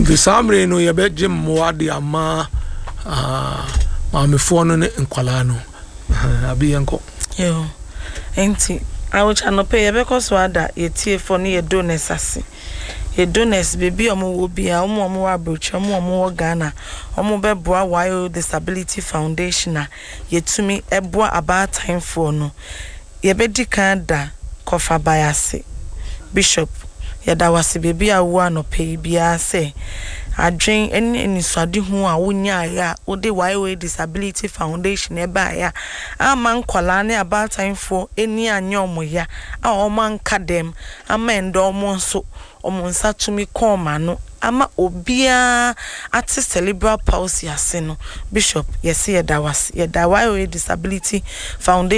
the samre no ye be gym mo de ama maamefo no ne nkwala no abi enko yo enti awocha no pay ye be koso ada ye tie for ne ye donors ase ye donors baby omo wo bia omo wa broach omo wo Ghana omo be boa Why Disability Foundation a ye tumi eboa about time for no ye be di kan da kofa bayase bishop ye da wase baby a wo no pay bia say adwen eni swade hu a wonya ya wo de Why Disability Foundation e ba ya ama nkwala ne about time for eni anya omo ya a omo anka dem ama endo omo nso omonsa tumi koma no ama obia ati cerebral palsy ase no bishop yesi ye da Why Disability Foundation